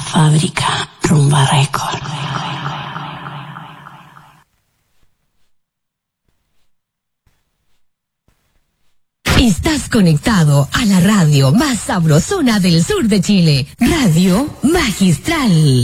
Fábrica Rumba Record. Estás conectado a la radio más sabrosona del sur de Chile, Radio Magistral.